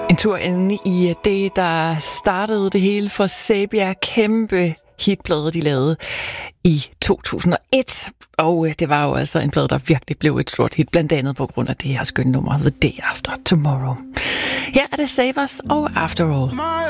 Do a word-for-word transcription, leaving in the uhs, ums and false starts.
En tur ind i det, der startede det hele for Saybia. Kæmpe hitplade, de lavede i to tusind og et. Og det var jo altså en plade, der virkelig blev et stort hit, blandt andet på grund af det her skønne nummer, The Day After Tomorrow. Her er det Save Us og After All.